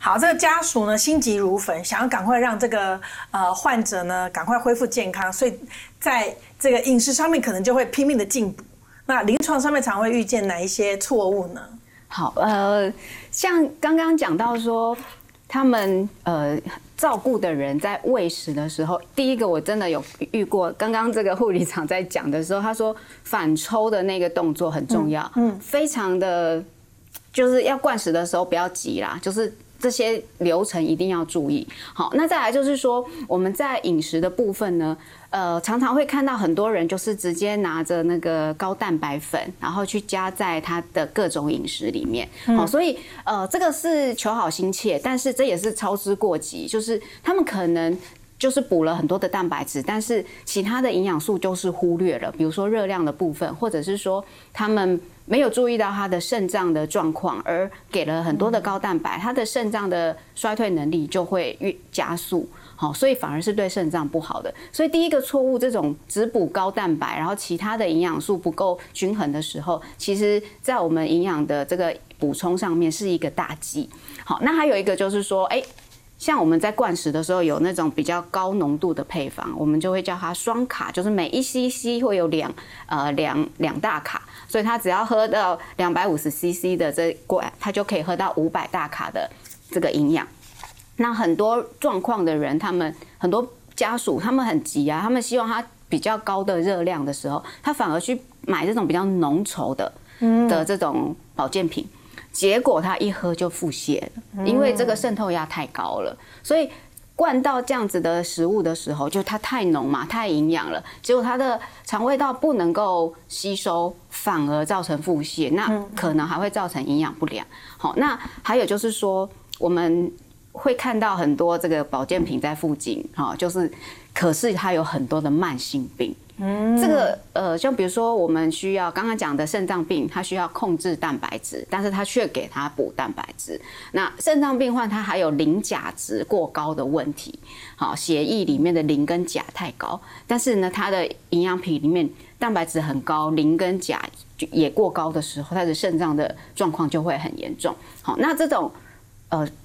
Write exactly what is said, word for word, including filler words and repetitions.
好，这个家属呢心急如焚，想要赶快让这个呃患者呢赶快恢复健康，所以在这个饮食上面可能就会拼命的进补。那临床上面常会遇见哪一些错误呢？ 好，呃，像刚刚讲到说，他们呃照顾的人在喂食的时候，第一个我真的有遇过，刚刚这个护理长在讲的时候，他说反抽的那个动作很重要，嗯，嗯非常的就是要灌食的时候不要急啦，就是这些流程一定要注意。好，那再来就是说我们在饮食的部分呢。呃，常常会看到很多人就是直接拿着那个高蛋白粉，然后去加在他的各种饮食里面。好、嗯，所以呃，这个是求好心切，但是这也是操之过急，就是他们可能就是补了很多的蛋白质，但是其他的营养素就是忽略了，比如说热量的部分，或者是说他们没有注意到他的肾脏的状况，而给了很多的高蛋白，他的肾脏的衰退能力就会越加速。好，所以反而是对肾脏不好的。所以第一个错误，这种只补高蛋白，然后其他的营养素不够均衡的时候，其实在我们营养的这个补充上面是一个大忌。好，那还有一个就是说，哎、欸，像我们在灌食的时候有那种比较高浓度的配方，我们就会叫它双卡，就是每一 C C 会有两呃两两大卡，所以他只要喝到两百五十 C C 的这罐，他就可以喝到五百大卡的这个营养。那很多状况的人，他们很多家属，他们很急啊，他们希望他比较高的热量的时候，他反而去买这种比较浓稠的的这种保健品，结果他一喝就腹泻了，因为这个渗透压太高了，所以灌到这样子的食物的时候，就它太浓嘛，太营养了，结果它的肠胃道不能够吸收，反而造成腹泻，那可能还会造成营养不良。好，那还有就是说我们会看到很多这个保健品在附近，哈，就是可是它有很多的慢性病。嗯，这个呃，像比如说我们需要刚刚讲的肾脏病，它需要控制蛋白质，但是它却给它补蛋白质。那肾脏病患它还有磷钾值过高的问题，好，血液里面的磷跟钾太高，但是呢，它的营养品里面蛋白质很高，磷跟钾也过高的时候，它的肾脏的状况就会很严重。好，那这种呃。